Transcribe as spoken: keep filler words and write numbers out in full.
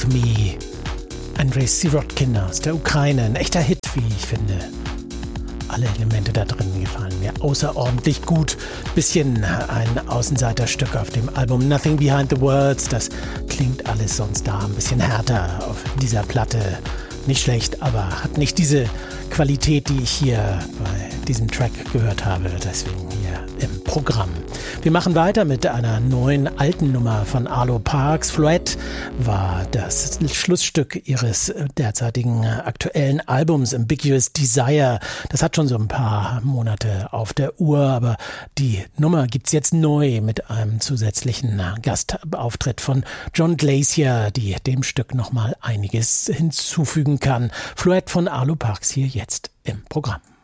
Love Me. Andrei Sirotkin aus der Ukraine. Ein echter Hit, wie ich finde. Alle Elemente da drin gefallen mir außerordentlich gut. Bisschen ein Außenseiterstück auf dem Album Nothing Behind the Words. Das klingt alles sonst da ein bisschen härter auf dieser Platte. Nicht schlecht, aber hat nicht diese Qualität, die ich hier bei diesem Track gehört habe. Deswegen hier im Programm. Wir machen weiter mit einer neuen alten Nummer von Arlo Parks. Floette war das Schlussstück ihres derzeitigen aktuellen Albums Ambiguous Desire. Das hat schon so ein paar Monate auf der Uhr, aber die Nummer gibt's jetzt neu mit einem zusätzlichen Gastauftritt von John Glacier, die dem Stück nochmal einiges hinzufügen kann. Floette von Arlo Parks hier jetzt im Programm.